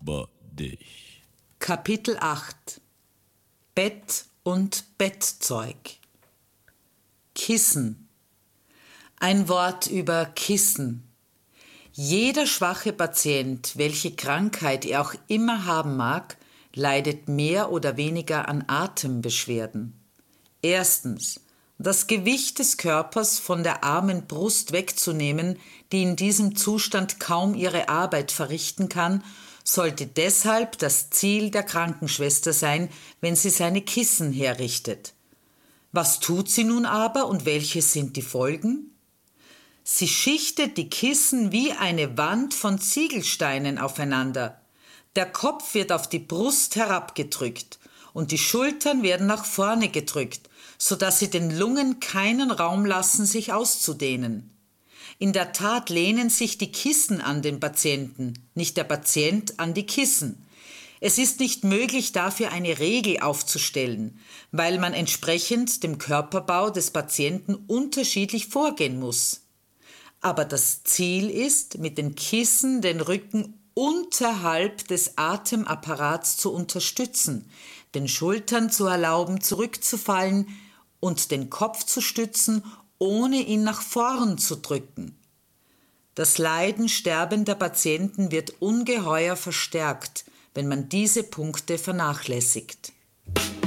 über dich. Kapitel 8 Bett und Bettzeug. Kissen. Ein Wort über Kissen. Jeder schwache Patient, welche Krankheit er auch immer haben mag, leidet mehr oder weniger an Atembeschwerden. Erstens, das Gewicht des Körpers von der armen Brust wegzunehmen, die in diesem Zustand kaum ihre Arbeit verrichten kann, sollte deshalb das Ziel der Krankenschwester sein, wenn sie seine Kissen herrichtet. Was tut sie nun aber und welche sind die Folgen? Sie schichtet die Kissen wie eine Wand von Ziegelsteinen aufeinander. Der Kopf wird auf die Brust herabgedrückt und die Schultern werden nach vorne gedrückt, sodass sie den Lungen keinen Raum lassen, sich auszudehnen. In der Tat lehnen sich die Kissen an den Patienten, nicht der Patient an die Kissen. Es ist nicht möglich, dafür eine Regel aufzustellen, weil man entsprechend dem Körperbau des Patienten unterschiedlich vorgehen muss. Aber das Ziel ist, mit den Kissen den Rücken unterhalb des Atemapparats zu unterstützen, den Schultern zu erlauben, zurückzufallen und den Kopf zu stützen, ohne ihn nach vorn zu drücken. Das Leiden sterbender Patienten wird ungeheuer verstärkt, wenn man diese Punkte vernachlässigt.